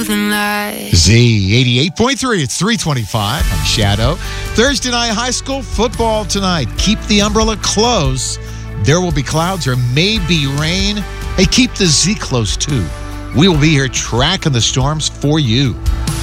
Z 88.3, it's 325. I'm Shadow. Thursday night high school football tonight. Keep the umbrella close. There will be clouds or maybe rain. Hey, keep the Z close too. We will be here tracking the storms for you.